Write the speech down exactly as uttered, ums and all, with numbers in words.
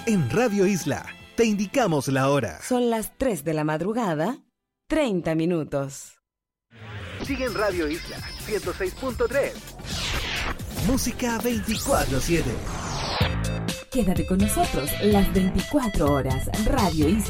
En Radio Isla, te indicamos la hora. Son las tres de la madrugada, treinta minutos. Sigue en Radio Isla, ciento seis punto tres. Música veinticuatro siete. Quédate con nosotros las veinticuatro horas. Radio Isla.